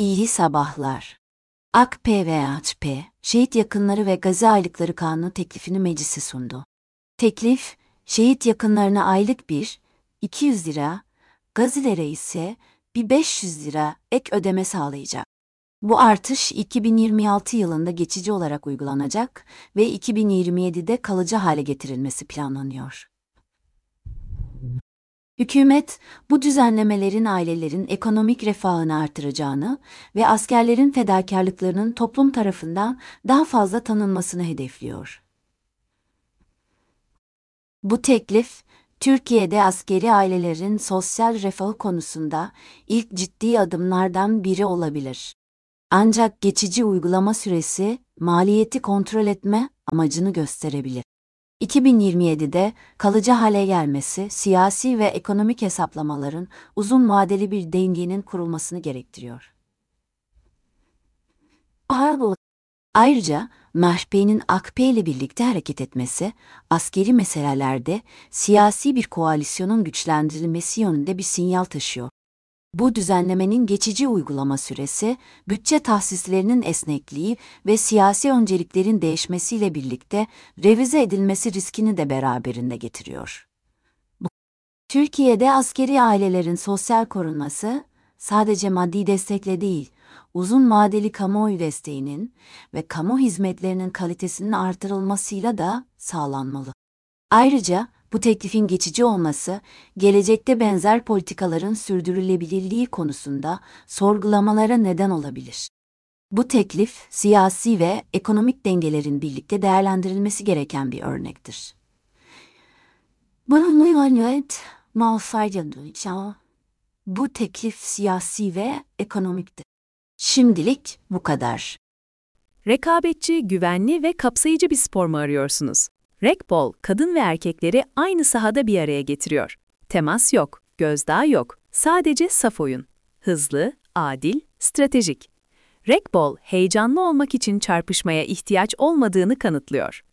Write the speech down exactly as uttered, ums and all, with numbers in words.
İyi sabahlar. A K P ve A K P, şehit yakınları ve gazi aylıkları kanunu teklifini meclise sundu. Teklif, şehit yakınlarına aylık bir, iki yüz lira, gazilere ise bir beş yüz lira ek ödeme sağlayacak. Bu artış iki bin yirmi altı yılında geçici olarak uygulanacak ve iki bin yirmi yedide kalıcı hale getirilmesi planlanıyor. Hükümet, bu düzenlemelerin ailelerin ekonomik refahını artıracağını ve askerlerin fedakarlıklarının toplum tarafından daha fazla tanınmasını hedefliyor. Bu teklif, Türkiye'de askeri ailelerin sosyal refahı konusunda ilk ciddi adımlardan biri olabilir. Ancak geçici uygulama süresi, maliyeti kontrol etme amacını gösterebilir. iki bin yirmi yedide kalıcı hale gelmesi, siyasi ve ekonomik hesaplamaların uzun vadeli bir dengenin kurulmasını gerektiriyor. Ayrıca, M H P'nin A K P ile birlikte hareket etmesi, askeri meselelerde siyasi bir koalisyonun güçlendirilmesi yönünde bir sinyal taşıyor. Bu düzenlemenin geçici uygulama süresi, bütçe tahsislerinin esnekliği ve siyasi önceliklerin değişmesiyle birlikte revize edilmesi riskini de beraberinde getiriyor. Türkiye'de askeri ailelerin sosyal korunması, sadece maddi destekle değil, uzun vadeli kamuoyu desteğinin ve kamu hizmetlerinin kalitesinin artırılmasıyla da sağlanmalı. Ayrıca, bu teklifin geçici olması, gelecekte benzer politikaların sürdürülebilirliği konusunda sorgulamalara neden olabilir. Bu teklif, siyasi ve ekonomik dengelerin birlikte değerlendirilmesi gereken bir örnektir. Bu teklif siyasi ve ekonomiktir. Şimdilik bu kadar. Rekabetçi, güvenli ve kapsayıcı bir spor mu arıyorsunuz? Rekbol, kadın ve erkekleri aynı sahada bir araya getiriyor. Temas yok, gözdağı yok, sadece saf oyun. Hızlı, adil, stratejik. Rekbol, heyecanlı olmak için çarpışmaya ihtiyaç olmadığını kanıtlıyor.